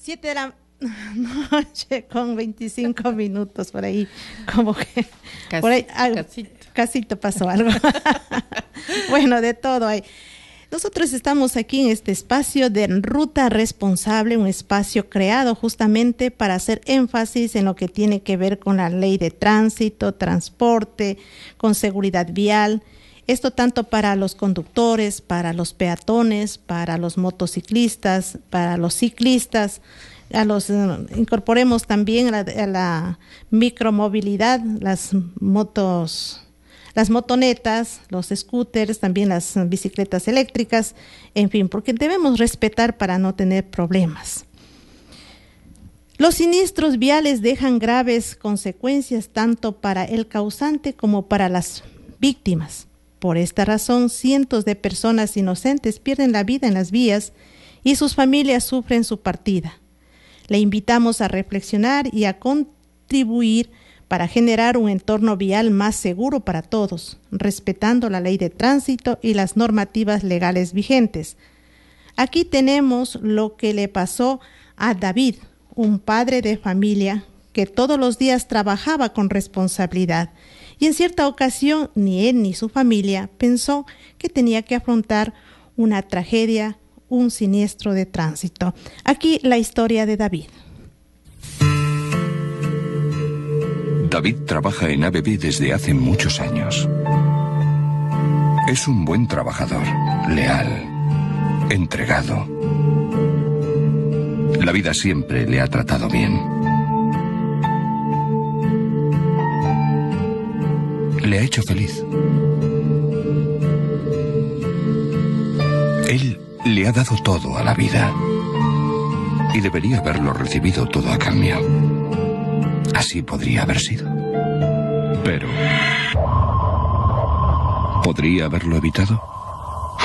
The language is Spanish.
7 de la noche con 25 minutos por ahí, como que por ahí casito pasó algo. Bueno, de todo hay. Nosotros estamos aquí en este espacio de Ruta Responsable, un espacio creado justamente para hacer énfasis en lo que tiene que ver con la ley de tránsito, transporte, con seguridad vial. Esto tanto para los conductores, para los peatones, para los motociclistas, para los ciclistas. Incorporemos también a la micromovilidad, las motonetas, los scooters, también las bicicletas eléctricas, en fin, porque debemos respetar para no tener problemas. Los siniestros viales dejan graves consecuencias tanto para el causante como para las víctimas. Por esta razón, cientos de personas inocentes pierden la vida en las vías y sus familias sufren su partida. Le invitamos a reflexionar y a contribuir para generar un entorno vial más seguro para todos, respetando la ley de tránsito y las normativas legales vigentes. Aquí tenemos lo que le pasó a David, un padre de familia que todos los días trabajaba con responsabilidad y en cierta ocasión ni él ni su familia pensó que tenía que afrontar una tragedia, un siniestro de tránsito. Aquí la historia de David. David trabaja en ABB desde hace muchos años. Es un buen trabajador, leal, entregado. La vida siempre le ha tratado bien. Le ha hecho feliz. Él le ha dado todo a la vida y debería haberlo recibido todo a cambio. Así podría haber sido. Pero ¿podría haberlo evitado?